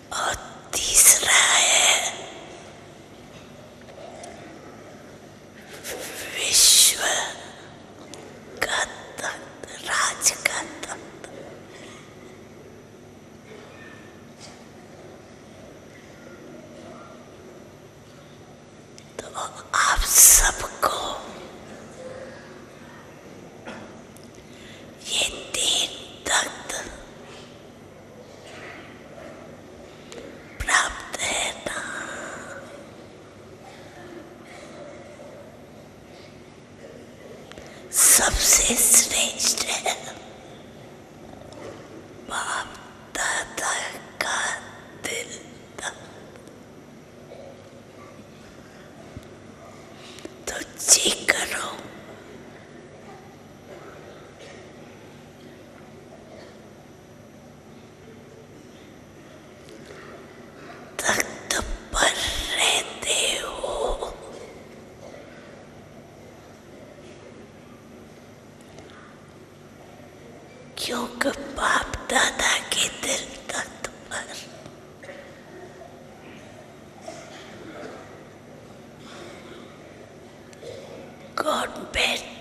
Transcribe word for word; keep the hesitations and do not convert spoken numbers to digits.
और तीसरा है विश्व का तख्त, राज का तख्त। तो आप सबको ये तीन तख्त प्राप्त है ना। सबसे श्रेष्ठ है बाप दादा का दिल तख्त। तो जी करो तख्त पर रहते हो, क्योंकि बाप दादा के दिल तख्त पर कौन बैठ